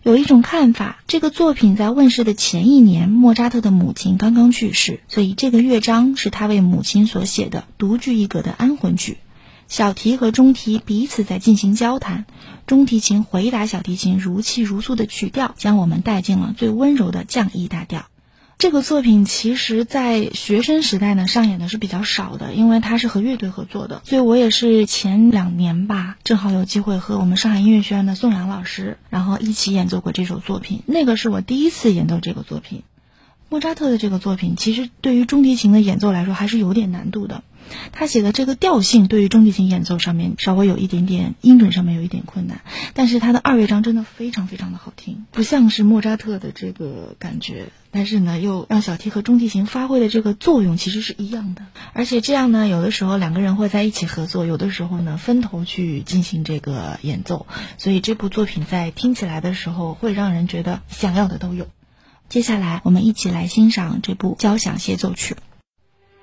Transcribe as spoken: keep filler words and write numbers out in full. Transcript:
有一种看法，这个作品在问世的前一年，莫扎特的母亲刚刚去世，所以这个乐章是他为母亲所写的独具一格的安魂曲。小提和中提彼此在进行交谈，中提琴回答小提琴如泣如诉的曲调，将我们带进了最温柔的降 E 大调。这个作品其实在学生时代呢上演的是比较少的，因为它是和乐队合作的，所以我也是前两年吧，正好有机会和我们上海音乐学院的宋阳老师，然后一起演奏过这首作品，那个是我第一次演奏这个作品。莫扎特的这个作品其实对于中提琴的演奏来说还是有点难度的，他写的这个调性对于中提琴演奏上面稍微有一点点音准上面有一点困难，但是他的二乐章真的非常非常的好听，不像是莫扎特的这个感觉，但是呢又让小提和中提琴发挥的这个作用其实是一样的。而且这样呢，有的时候两个人会在一起合作，有的时候呢分头去进行这个演奏，所以这部作品在听起来的时候会让人觉得想要的都有。接下来我们一起来欣赏这部交响协奏曲。